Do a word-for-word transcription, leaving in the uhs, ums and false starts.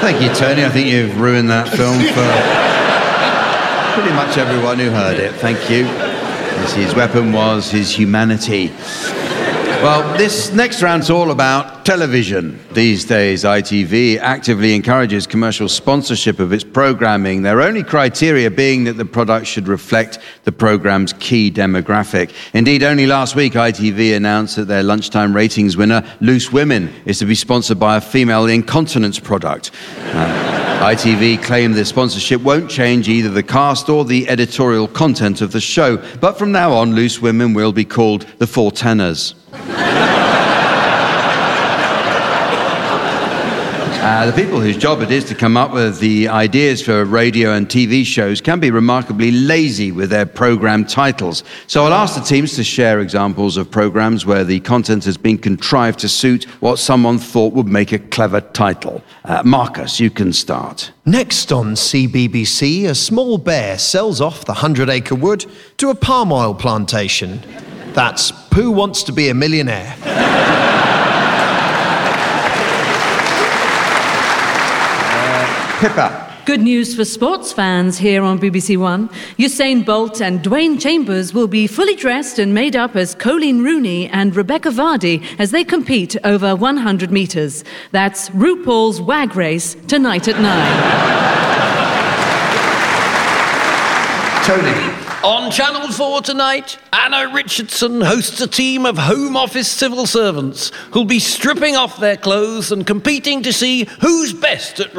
Thank you, Tony. I think you've ruined that film for pretty much everyone who heard it. Thank you. His weapon was his humanity. Well, this next round's all about television. These days, I T V actively encourages commercial sponsorship of its programming, their only criteria being that the product should reflect the program's key demographic. Indeed, only last week, I T V announced that their lunchtime ratings winner, Loose Women, is to be sponsored by a female incontinence product. Uh, I T V claim the sponsorship won't change either the cast or the editorial content of the show, but from now on, Loose Women will be called the Four Tenors. Uh, the people whose job it is to come up with the ideas for radio and T V shows can be remarkably lazy with their programme titles. So I'll ask the teams to share examples of programmes where the content has been contrived to suit what someone thought would make a clever title. Uh, Marcus, you can start. Next on C B B C, a small bear sells off the hundred-acre wood to a palm oil plantation. That's Pooh Wants to Be a Millionaire. Pippa. Good news for sports fans here on B B C One. Usain Bolt and Dwayne Chambers will be fully dressed and made up as Colleen Rooney and Rebecca Vardy as they compete over one hundred metres. That's RuPaul's WAG race tonight at nine. Tony. On Channel four tonight, Anna Richardson hosts a team of Home Office civil servants who'll be stripping off their clothes and competing to see who's best at